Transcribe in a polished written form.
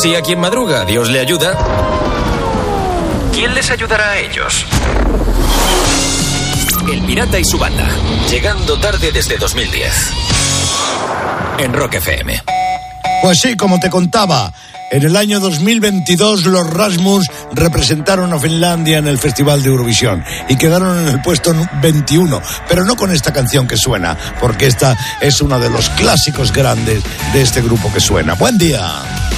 Si a quien madruga Dios le ayuda, ¿quién les ayudará a ellos? El Pirata y su banda, llegando tarde desde 2010 en Rock FM. Pues sí, como te contaba, en el año 2022 los Rasmus representaron a Finlandia en el Festival de Eurovisión y quedaron en el puesto 21, pero no con esta canción que suena, porque esta es uno de los clásicos grandes de este grupo que suena. Buen día.